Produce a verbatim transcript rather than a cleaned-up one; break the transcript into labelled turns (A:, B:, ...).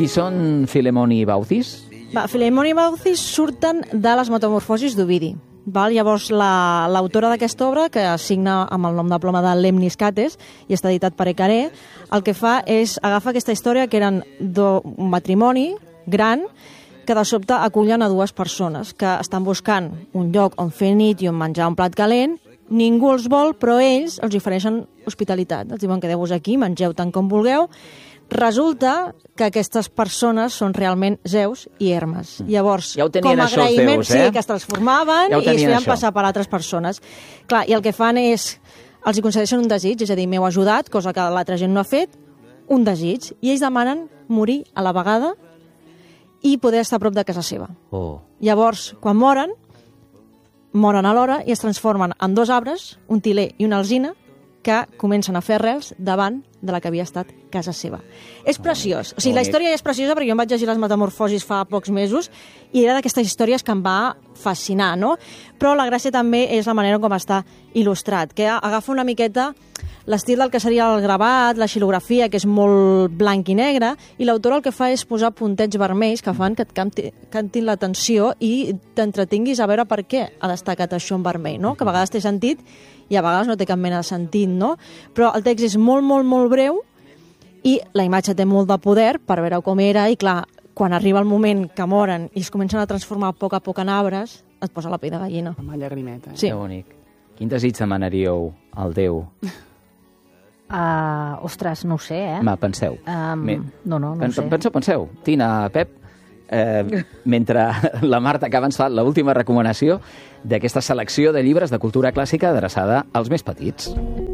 A: Qui són Filemón i Baucis?
B: Va, Filemón i Baucis surten de les Metamorfosis d'Ovidi. Val? Llavors, l'autora la, d'aquesta obra, que signa amb el nom de ploma de Lemnis Cates i està editat per Ecaré, el que fa és agafar aquesta història que eren do, un matrimoni gran que de sobte acullen a dues persones que estan buscant un lloc on fer nit i on menjar un plat calent. Ningú els vol, però ells els ofereixen hospitalitat. Els diuen: quedeu-vos aquí, mengeu tant com vulgueu. Resulta que aquestes persones són realment Zeus i Hermes. Llavors,
A: ja
B: com a agraïment,
A: Déus, eh?
B: sí, que es transformaven ja i es feien això. Passar per altres persones. Clar, i el que fan és, els hi concedeixen un desig, és a dir, m'heu ajudat, cosa que l'altra gent no ha fet, un desig, i ells demanen morir a la vegada i poder estar a prop de casa seva.
A: Oh.
B: Llavors, quan moren, moren alhora i es transformen en dos arbres, un tiler i una alzina, que comencen a fer arrels davant de la que havia estat casa seva. És preciós. O sigui, la història és preciosa perquè jo em vaig llegir les Metamorfosis fa pocs mesos i era d'aquestes històries que em va fascinar, no? Però la gràcia també és la manera com està il·lustrat, que agafa una miqueta l'estil del que seria el gravat, la xilografia, que és molt blanc i negre, i l'autor el que fa és posar puntets vermells que fan que et canti, cantin l'atenció i t'entretinguis a veure per què ha destacat això en vermell, no? Que a vegades té sentit i a vegades no té cap mena de sentit, no? Però el text és molt, molt, molt breu i la imatge té molt de poder per veure com era i, clar, quan arriba el moment que moren i es comencen a transformar a poc a poc en arbres, et posa la pell de gallina.
C: Amb la llagrimeta. Eh?
B: Sí.
A: Que bonic. Quin desig demanaríeu al Déu?
D: Uh, ostres, no ho sé, eh?
A: Va, penseu.
D: Um,
A: Me...
D: No, no, no
A: Pen
D: ho sé.
A: Penseu, penseu. Tina, Pep, eh, mentre la Marta acaba ens fa l'última recomanació d'aquesta selecció de llibres de cultura clàssica adreçada als més petits.